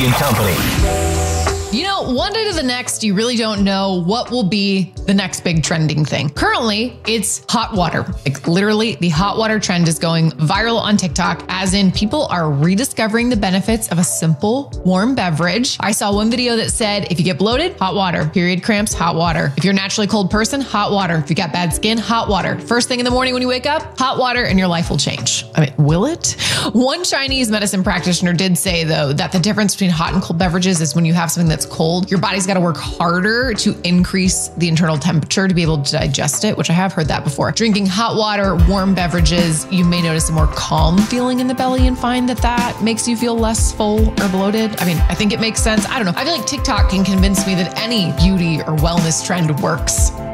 and Company. You know, one day to the next, you really don't know what will be the next big trending thing. Currently, it's hot water. Like literally, the hot water trend is going viral on TikTok, as in people are rediscovering the benefits of a simple, warm beverage. I saw one video that said, if you get bloated, hot water. Period cramps, hot water. If you're a naturally cold person, hot water. If you got bad skin, hot water. First thing in the morning when you wake up, hot water, and your life will change. I mean, will it? One Chinese medicine practitioner did say, though, that the difference between hot and cold beverages is when you have something that's cold, your body's got to work harder to increase the internal temperature to be able to digest it, which I have heard that before. Drinking hot water, warm beverages, you may notice a more calm feeling in the belly and find that that makes you feel less full or bloated. I mean, I think it makes sense. I don't know. I feel like TikTok can convince me that any beauty or wellness trend works.